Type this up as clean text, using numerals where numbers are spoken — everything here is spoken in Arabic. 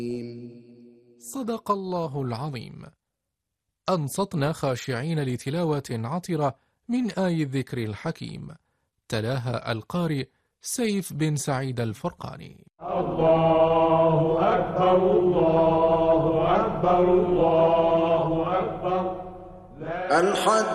صدق الله العظيم. أنصتنا خاشعين لتلاوة عطرة من آي الذكر الحكيم، تلاها القارئ سيف بن سعيد الفرقاني. الله أكبر الله أكبر الله أكبر. الحج